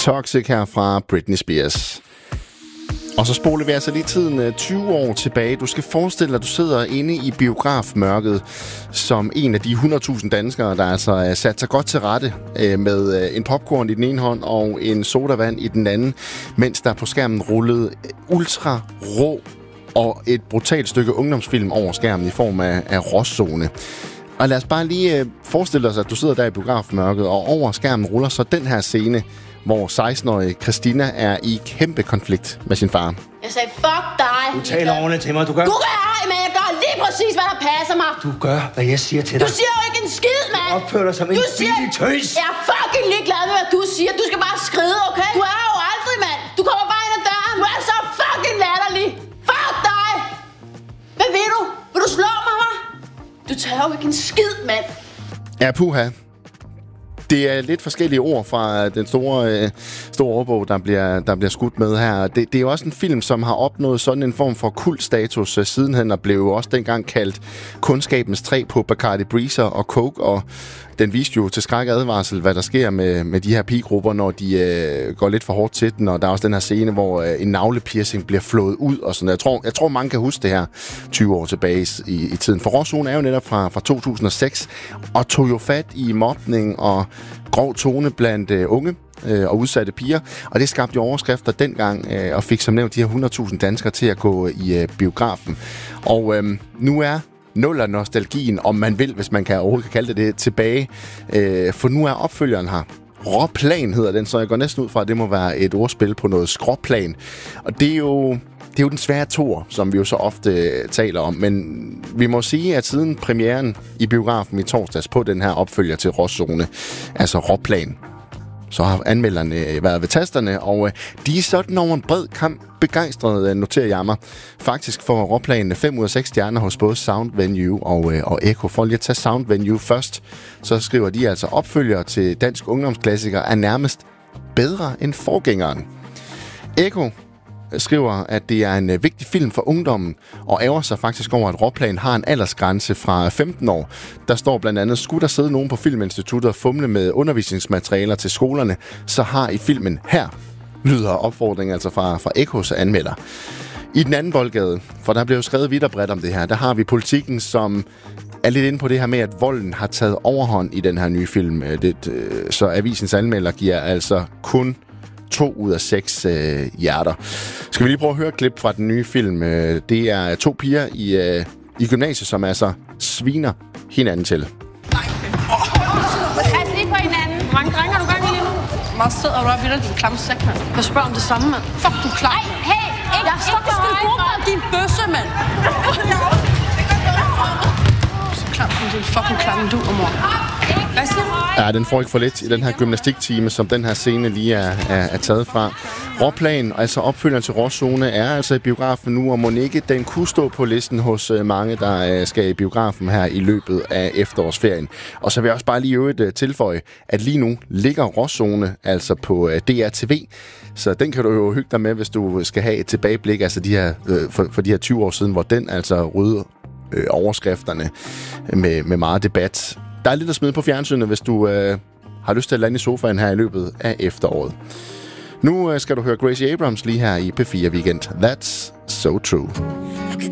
Toxic her fra Britney Spears. Og så spoler vi altså lige tiden 20 år tilbage. Du skal forestille dig, at du sidder inde i biografmørket som en af de 100.000 danskere, der altså er sat sig godt til rette med en popcorn i den ene hånd og en sodavand i den anden, mens der på skærmen rullede ultra rå og et brutalt stykke ungdomsfilm over skærmen i form af Råzone. Og lad os bare lige forestille os, at du sidder der i biografmørket, og over skærmen ruller så den her scene, hvor 16-årige Christina er i kæmpe konflikt med sin far. Jeg sagde, fuck dig. Du taler ordentligt til mig, du gør... Du gør ej, men jeg gør lige præcis, hvad der passer mig. Du gør, hvad jeg siger til dig. Du siger jo ikke en skid, mand. Du opfører dig som en billig tøs. Jeg er fucking ligeglad med, hvad du siger. Du skal bare skride, okay? Du er jo aldrig, mand. Du kommer bare ind ad døren. Du er så fucking latterlig. Fuck dig. Hvad vil du? Vil du slå mig, hva'? Du tager jo ikke en skid, mand. Ja, puha. Det er lidt forskellige ord fra den store ordbog, der bliver skudt med her. Det er jo også en film, som har opnået sådan en form for kultstatus sidenhen, og blev også dengang kaldt kundskabens træ på Bacardi Breezer og Coke, og den viste jo til skræk advarsel, hvad der sker med de her pigegrupper, når de går lidt for hårdt til den, og der er også den her scene, hvor en navlepiercing bliver flået ud, og sådan. Jeg tror mange kan huske det her 20 år tilbage i tiden. For Råzone er jo netop fra 2006, og tog jo fat i mobning og grov tone blandt unge og udsatte piger, og det skabte jo overskrifter dengang, og fik som nævnt de her 100.000 danskere til at gå i biografen. Og nu er nuller nostalgien, om man vil, hvis man overhovedet kalde det tilbage. For nu er opfølgeren her. Råplan hedder den, så jeg går næsten ud fra, at det må være et ordspil på noget skråplan. Og det er jo den svære toer, som vi jo så ofte taler om. Men vi må sige, at siden premieren i biografen i torsdags på den her opfølger til Råzone, altså Råplan, så har anmelderne været ved tasterne, og de er sådan over en bred kamp begejstrede, noterer jeg mig. Faktisk får Råplan 5 ud af 6 stjerner hos både Sound Venue og Echo. For lige at tage Sound Venue først, så skriver de altså, opfølger til dansk ungdomsklassiker er nærmest bedre end forgængeren. Echo skriver, at det er en vigtig film for ungdommen, og ærger sig faktisk over, at Råplan har en aldersgrænse fra 15 år. Der står blandt andet, skulle der sidde nogen på Filminstituttet og fumle med undervisningsmaterialer til skolerne, så har i filmen her, lyder opfordringen altså fra Echos anmelder. I den anden boldgade, for der bliver jo skrevet vidt og bredt om det her, der har vi Politikken, som er lidt inde på det her med, at volden har taget overhånd i den her nye film. Så avisens anmelder giver altså kun 2 ud af 6 hjerter. Skal vi lige prøve at høre et klip fra den nye film? Det er 2 piger i gymnasiet, som altså sviner hinanden til. Pas lige på hinanden. Hvor mange drenge har du gang i lige nu? Hvor meget sød er du op i dig, din klamme sæk, mand? Jeg spørger om det samme, mand. Fuck, du er klar. Hey, jeg er så skide din bøsse, mand. Så klam som din fucking klamme du, mor. Hvad siger du? Ja, den får ikke for lidt i den her gymnastiktime, som den her scene lige er taget fra. Råplan, altså opfølgeren til Råzone, er altså i biografen nu, og mon ikke den kunne stå på listen hos mange, der skal i biografen her i løbet af efterårsferien. Og så vil jeg også bare lige tilføje, at lige nu ligger Råzone altså på DRTV, så den kan du jo hygge dig med, hvis du skal have et tilbageblik, altså de her, for de her 20 år siden, hvor den altså rydde overskrifterne med meget debat. Der er lidt at smide på fjernsynet, hvis du har lyst til at lande i sofaen her i løbet af efteråret. Nu skal du høre Gracie Abrams lige her i P4 Weekend. That's so true.